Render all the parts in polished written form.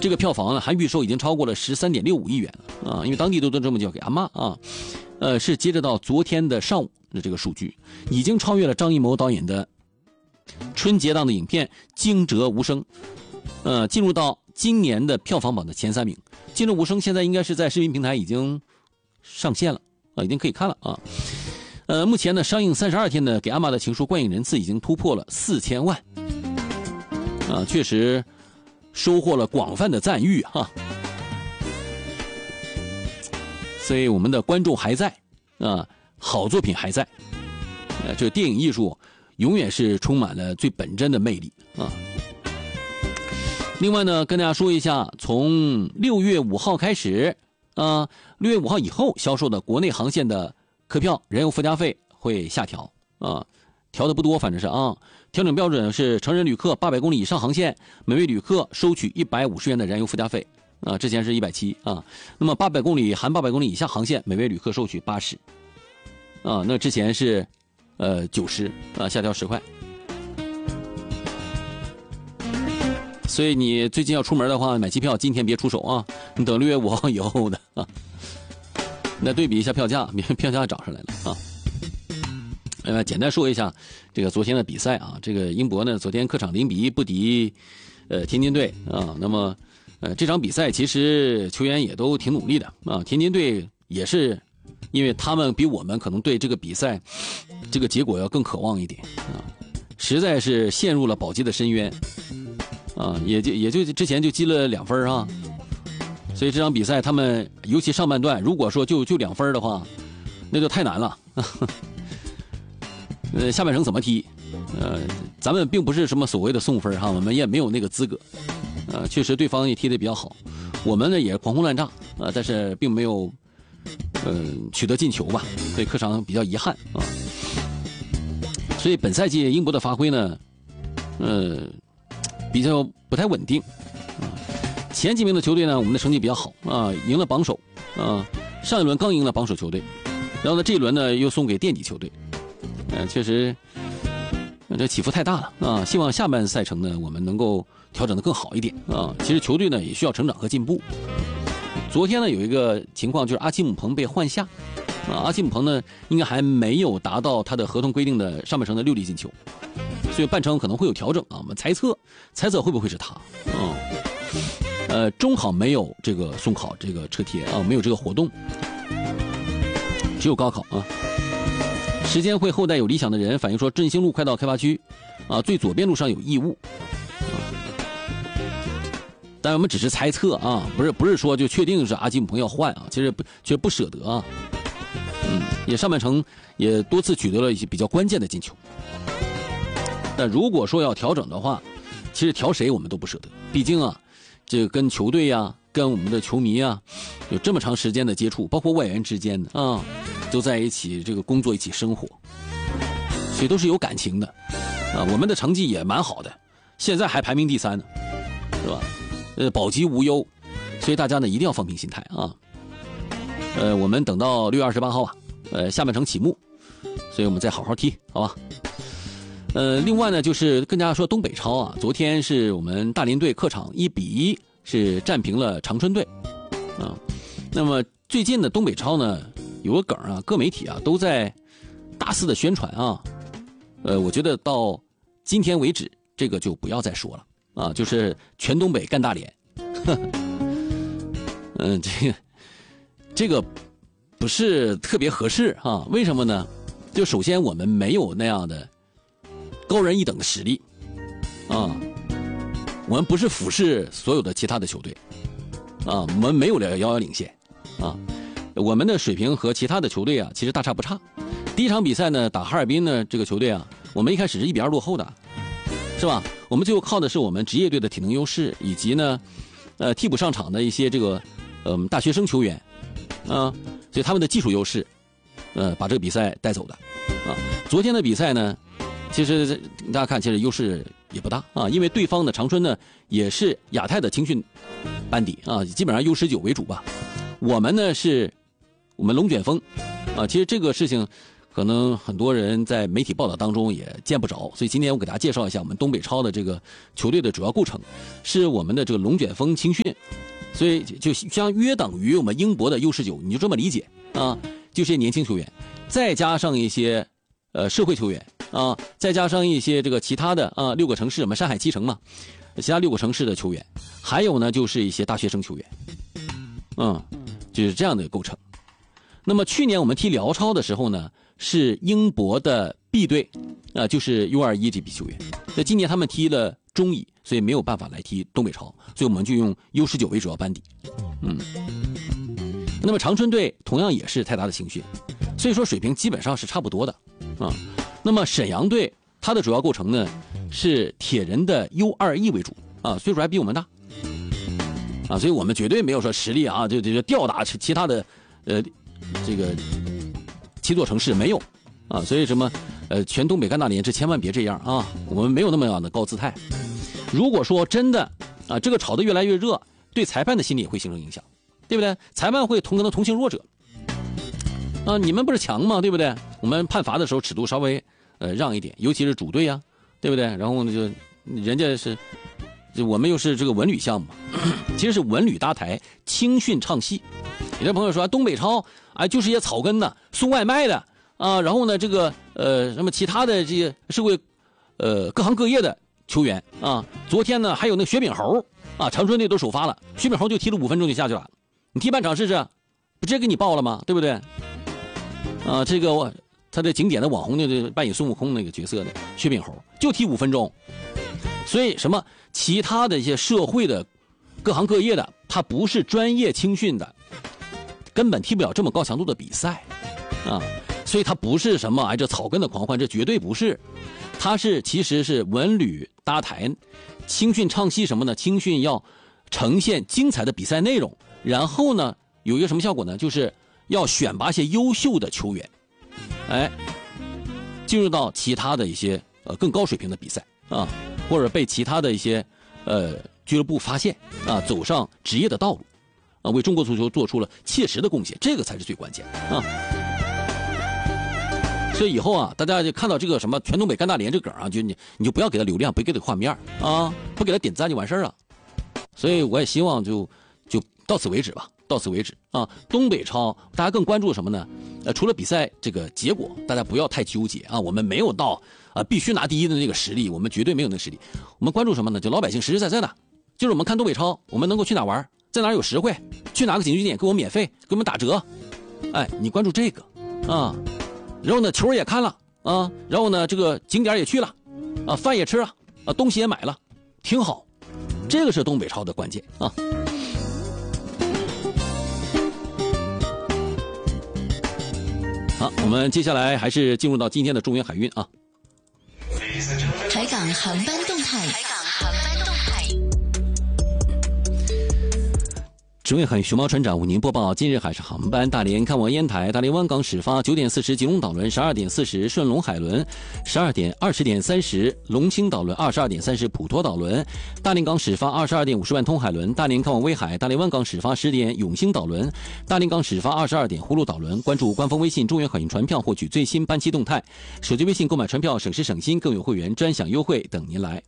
这个票房呢，还预售已经超过了13.65亿元了啊！因为当地都这么叫给阿妈啊。是截止到昨天的上午的这个数据，已经超越了张艺谋导演的春节档的影片《惊蛰无声》，进入到今年的票房榜的前3名。《惊蛰无声》现在应该是在视频平台已经上线了啊，已经可以看了啊。目前呢，上映32天的《给阿妈的情书》观影人次已经突破了4000万，啊，确实收获了广泛的赞誉哈。所以我们的观众还在啊，好作品还在，这电影艺术永远是充满了最本真的魅力啊。另外呢，跟大家说一下，从6月5号开始啊，6月5号以后销售的国内航线的客票燃油附加费会下调啊，调的不多，反正是啊。调整标准是成人旅客800公里以上航线，每位旅客收取150元的燃油附加费。啊，之前是170啊，那么800公里含800公里以下航线，每位旅客收取80，啊，那之前是90啊，下调10块。所以你最近要出门的话，买机票今天别出手啊，你等6月5号以后的啊。那对比一下票价，票价涨上来了啊。简单说一下这个昨天的比赛啊，这个英博呢昨天客场0-1不敌天津队啊，那么。这场比赛其实球员也都挺努力的啊，天津队也是，因为他们比我们可能对这个比赛这个结果要更渴望一点啊，实在是陷入了保级的深渊啊，也就之前就积了2分啊，所以这场比赛他们尤其上半段，如果说就2分的话，那就太难了。下半程怎么踢？咱们并不是什么所谓的送分哈，我们也没有那个资格。确实对方也踢得比较好，我们呢也狂轰滥炸啊，但是并没有取得进球吧，所以客场比较遗憾啊。所以本赛季英博的发挥呢，比较不太稳定啊。前几名的球队呢，我们的成绩比较好啊，赢了榜首啊，上一轮刚赢了榜首球队，然后呢这一轮呢又送给垫底球队，确实这起伏太大了啊。希望下半赛程呢我们能够调整得更好一点啊！其实球队呢也需要成长和进步。昨天呢有一个情况就是阿基姆彭被换下，啊，阿基姆彭呢应该还没有达到他的合同规定的上半程的6粒进球，所以半程可能会有调整啊。我们猜测会不会是他啊？中考没有这个送考这个车贴啊，没有这个活动，只有高考啊。时间会后代有理想的人反映说，振兴路快到开发区啊，最左边路上有异物。但我们只是猜测啊，不是说就确定是阿基姆彭要换啊，其实不舍得啊。也上半程也多次取得了一些比较关键的进球。但如果说要调整的话，其实调谁我们都不舍得，毕竟啊，这个跟球队啊，跟我们的球迷啊，有这么长时间的接触，包括外援之间的啊，都在一起这个工作一起生活，所以都是有感情的啊。我们的成绩也蛮好的，现在还排名第3呢，是吧？保级无忧，所以大家呢一定要放平心态啊。我们等到6月28号吧，下半程启幕，所以我们再好好踢，好吧？另外呢，就是跟大家说东北超啊，昨天是我们大连队客场1-1是战平了长春队啊。那么最近的东北超呢有个梗啊，各媒体啊都在大肆的宣传啊。我觉得到今天为止，这个就不要再说了。啊，就是全东北干大连，这个不是特别合适啊？为什么呢？就首先我们没有那样的高人一等的实力啊，我们不是俯视所有的其他的球队啊，我们没有了遥遥领先啊，我们的水平和其他的球队啊其实大差不差。第一场比赛呢打哈尔滨呢这个球队啊，我们一开始是1-2落后的，是吧？我们最后靠的是我们职业队的体能优势，以及呢，替补上场的一些这个，大学生球员，啊，所以他们的技术优势，把这个比赛带走的，啊，昨天的比赛呢，其实大家看，其实优势也不大啊，因为对方的长春呢也是亚太的青训班底啊，基本上 U19为主吧，我们呢是我们龙卷风，啊，其实这个事情可能很多人在媒体报道当中也见不着，所以今天我给大家介绍一下我们东北超的这个球队的主要构成，是我们的这个龙卷风青训，所以就相约等于我们英博的 U19，你就这么理解啊，就这些年轻球员，再加上一些社会球员啊，再加上一些这个其他的啊6个城市，我们山海7城嘛，其他6个城市的球员，还有呢就是一些大学生球员，就是这样的构成。那么去年我们踢辽超的时候呢，是英博的 B 队，就是 U21这批球员。那今年他们踢了中乙，所以没有办法来踢东北超，所以我们就用 U19为主要班底。那么长春队同样也是泰达的青训，所以说水平基本上是差不多的啊。那么沈阳队它的主要构成呢是铁人的 U21为主啊，岁数还比我们大啊，所以我们绝对没有说实力啊就吊打其他的这个7座城市没有啊，所以什么全东北干大连这千万别这样啊，我们没有那么样的高姿态。如果说真的啊这个炒得越来越热，对裁判的心理也会形成影响，对不对？裁判会可能同情弱者啊，你们不是强吗？对不对？我们判罚的时候尺度稍微让一点，尤其是主队啊，对不对？然后呢就人家是我们又是这个文旅项目，其实是文旅搭台，青训唱戏。有的朋友说东北超就是一些草根的送外卖的啊，然后呢这个什么其他的这些社会各行各业的球员啊，昨天呢还有那个雪饼猴啊，长春队都首发了，雪饼猴就踢了5分钟就下去了，你踢半场试试，不直接给你爆了吗？对不对？啊，这个他的经典的网红的扮演孙悟空那个角色的雪饼猴就踢5分钟，所以什么其他的一些社会的各行各业的，他不是专业青训的，根本踢不了这么高强度的比赛啊，所以他不是什么这草根的狂欢，这绝对不是，他是其实是文旅搭台，青训唱戏什么呢？青训要呈现精彩的比赛内容，然后呢有一个什么效果呢？就是要选拔一些优秀的球员，进入到其他的一些更高水平的比赛啊，或者被其他的一些俱乐部发现啊，走上职业的道路啊，为中国足球做出了切实的贡献，这个才是最关键啊。所以以后啊，大家就看到这个什么全东北干大连这个梗啊，你就不要给他流量，不给他画面啊，不给他点赞就完事了。所以我也希望就到此为止吧，到此为止啊。东北超大家更关注什么呢？除了比赛这个结果，大家不要太纠结啊。我们没有到必须拿第一的那个实力，我们绝对没有那个实力。我们关注什么呢？就老百姓实实在在的，就是我们看东北超，我们能够去哪玩，在哪有实惠，去哪个景区点给我免费，给我们打折。你关注这个啊，然后呢球也看了啊，然后呢这个景点也去了啊，饭也吃了啊，东西也买了，挺好。这个是东北超的关键啊。好，我们接下来还是进入到今天的中原海运啊。 海港航班动态。 中原海运熊猫船长为您播报今日海上航班：大连看望烟台，大连湾港始发9点40吉隆岛轮，12点40顺龙海轮，20点30龙青岛轮，22点30普陀岛轮，大连港始发22点50万通海轮，大连看望威海，大连湾港始发10点永兴岛轮，大连港始发22点葫芦岛轮。关注官方微信中原海运船票，获取最新班期动态。手机微信购买船票省时省心，更有会员专享优惠等您来。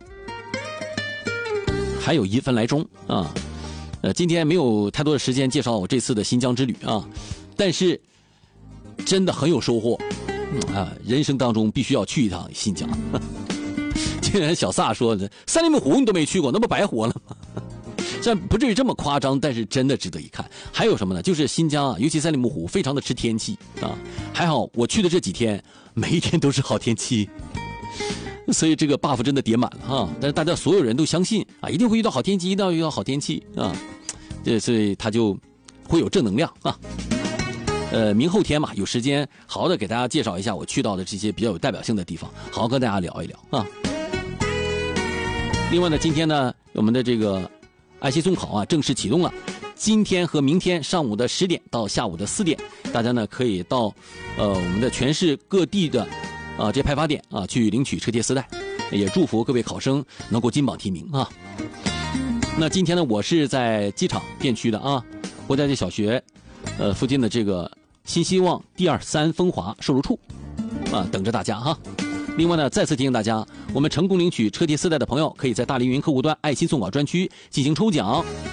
还有1分来钟啊。今天没有太多的时间介绍我这次的新疆之旅啊，但是真的很有收获人生当中必须要去一趟新疆。竟然小萨说三里木湖你都没去过，那不白活了吗？虽然不至于这么夸张，但是真的值得一看。还有什么呢？就是新疆尤其三里木湖非常的吃天气啊，还好我去的这几天每一天都是好天气，所以这个 buff 真的叠满了但是大家所有人都相信一定会遇到好天气，一定要遇到好天气所以他就会有正能量明后天嘛，有时间好好的给大家介绍一下我去到的这些比较有代表性的地方，好好跟大家聊一聊另外呢，今天呢，我们的这个爱惜中考正式启动了。今天和明天上午的10点到下午的4点，大家呢可以到我们的全市各地的这些派发点去领取车贴丝带，也祝福各位考生能够金榜题名那今天呢，我是在机场片区的国家级小学附近的这个新希望第2、3风华售楼处啊，等着大家哈。另外呢，再次提醒大家，我们成功领取车贴丝带的朋友，可以在大凌云客户端爱心送稿专区进行抽奖。